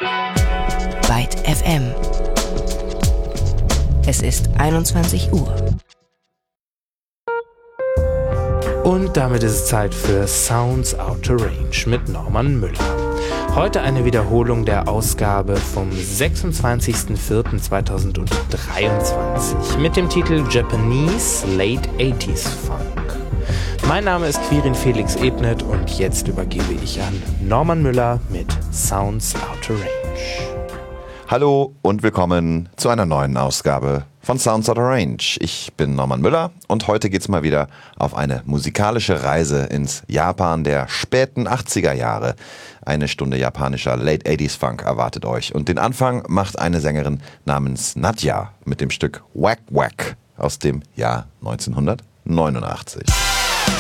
Byte FM. Es ist 21 Uhr. Und damit ist es Zeit für Sounds Out to Range mit Norman Müller. Heute eine Wiederholung der Ausgabe vom 26.04.2023 mit dem Titel Japanese Late 80s Funk. Mein Name ist Quirin Felix Ebnet und jetzt übergebe ich an Norman Müller mit Sounds Out to Range. Hallo und willkommen zu einer neuen Ausgabe von Sounds Out of Range. Ich bin Norman Müller und heute geht's mal wieder auf eine musikalische Reise ins Japan der späten 80er Jahre. Eine Stunde japanischer Late 80s Funk erwartet euch und den Anfang macht eine Sängerin namens Nadja mit dem Stück Wack Wack aus dem Jahr 1989.